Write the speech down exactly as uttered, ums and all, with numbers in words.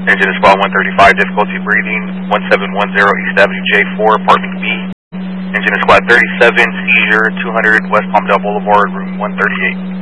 Engine Squad one thirty-five, difficulty breathing, one seven one zero East Avenue J four, apartment B. Engine Squad thirty-seven, seizure, two hundred West Palmdale Boulevard, room one thirty-eight.